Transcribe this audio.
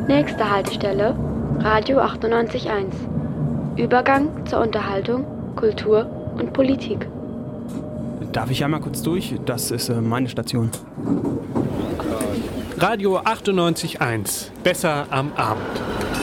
Nächste Haltestelle, Radio 98.1. Übergang zur Unterhaltung, Kultur und Politik. Darf ich einmal kurz durch? Das ist meine Station. Radio 98.1. Besser am Abend.